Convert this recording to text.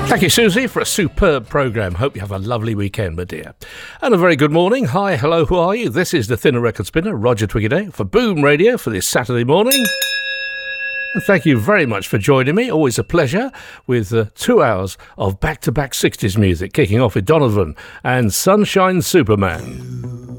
Thank you, Susie, for a superb programme. Hope you have a lovely weekend, my dear. And a very good morning. Hi, hello, who are you? This is the Thinner Record Spinner, Roger Twiggy for Boom Radio for this Saturday morning. And thank you very much for joining me. Always a pleasure with 2 hours of back-to-back 60s music, kicking off with Donovan and Sunshine Superman.